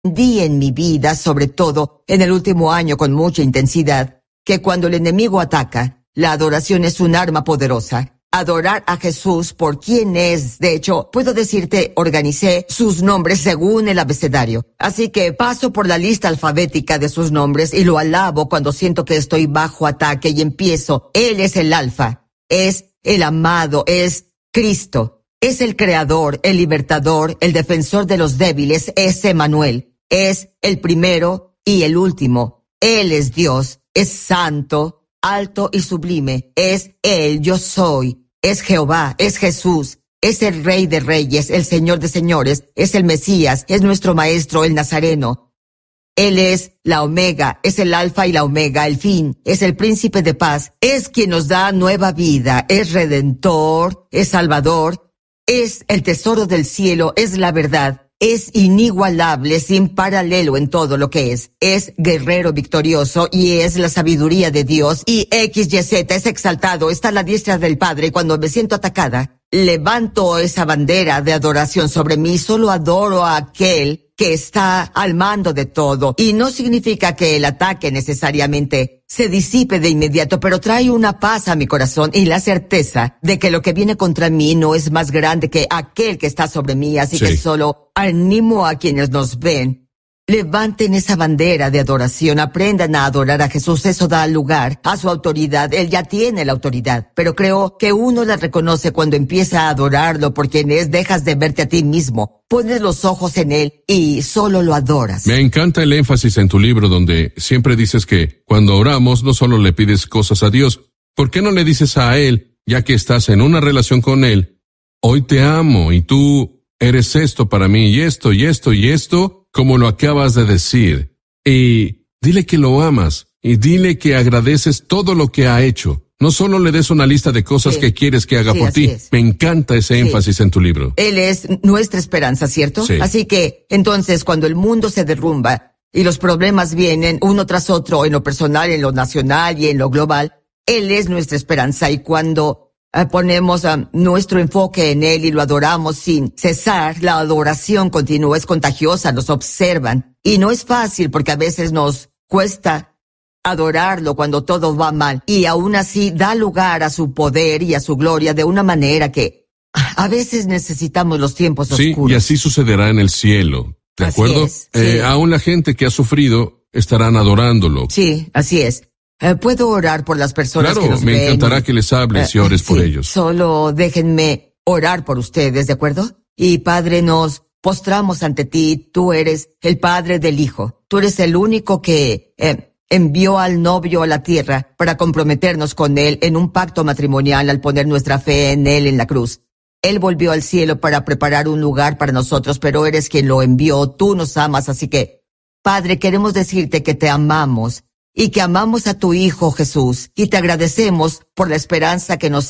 Di en mi vida, sobre todo en el último año con mucha intensidad, que cuando el enemigo ataca, la adoración es un arma poderosa. Adorar a Jesús por quien es. De hecho, puedo decirte, organicé sus nombres según el abecedario. Así que paso por la lista alfabética de sus nombres y lo alabo cuando siento que estoy bajo ataque y empiezo. Él es el Alfa, es el amado, es Cristo, es el Creador, el Libertador, el Defensor de los débiles, es Emmanuel, es el primero y el último. Él es Dios, es santo, alto y sublime, es Él, yo soy. Es Jehová, es Jesús, es el Rey de Reyes, el Señor de Señores, es el Mesías, es nuestro Maestro, el Nazareno. Él es la Omega, es el Alfa y la Omega, el fin, es el Príncipe de Paz, es quien nos da nueva vida, es Redentor, es Salvador, es el tesoro del cielo, es la verdad. Es inigualable, sin paralelo en todo lo que es guerrero victorioso y es la sabiduría de Dios y XYZ es exaltado, está a la diestra del Padre y cuando me siento atacada, levanto esa bandera de adoración sobre mí, solo adoro a aquel que está al mando de todo y no significa que el ataque necesariamente se disipe de inmediato, pero trae una paz a mi corazón y la certeza de que lo que viene contra mí no es más grande que aquel que está sobre mí, así que solo animo a quienes nos ven. Levanten esa bandera de adoración, aprendan a adorar a Jesús, eso da lugar a su autoridad, Él ya tiene la autoridad, pero creo que uno la reconoce cuando empieza a adorarlo por quien es, dejas de verte a ti mismo, pones los ojos en Él y solo lo adoras. Me encanta el énfasis en tu libro donde siempre dices que cuando oramos no solo le pides cosas a Dios, ¿por qué no le dices a Él, ya que estás en una relación con Él, hoy te amo y tú eres esto para mí y esto y esto y esto? Como lo acabas de decir, y dile que lo amas, y dile que agradeces todo lo que ha hecho. No solo le des una lista de cosas que quieres que haga por ti. Me encanta ese énfasis en tu libro. Él es nuestra esperanza, ¿cierto? Sí. Así que, entonces, cuando el mundo se derrumba, y los problemas vienen uno tras otro, en lo personal, en lo nacional y en lo global, Él es nuestra esperanza, y cuando ponemos nuestro enfoque en Él y lo adoramos sin cesar, la adoración continúa, es contagiosa, nos observan. Y no es fácil porque a veces nos cuesta adorarlo cuando todo va mal. Y aún así da lugar a su poder y a su gloria de una manera que a veces necesitamos los tiempos oscuros. Sí, y así sucederá en el cielo. ¿De acuerdo? Aún la gente que ha sufrido estarán adorándolo. Sí, así es. ¿Puedo orar por las personas que nos ven? Claro, me encantará que les hables y ores por ellos. Solo déjenme orar por ustedes, ¿de acuerdo? Y Padre, nos postramos ante ti. Tú eres el Padre del Hijo. Tú eres el único que envió al novio a la tierra para comprometernos con Él en un pacto matrimonial al poner nuestra fe en Él en la cruz. Él volvió al cielo para preparar un lugar para nosotros, pero eres quien lo envió. Tú nos amas, así que, Padre, queremos decirte que te amamos y que amamos a tu Hijo Jesús y te agradecemos por la esperanza que nos